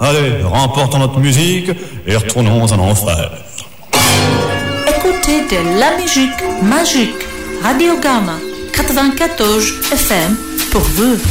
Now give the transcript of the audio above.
Allez, remportons notre musique et retournons en enfer. Écoutez de la musique magique. Radio Gamma 94 FM pour vous.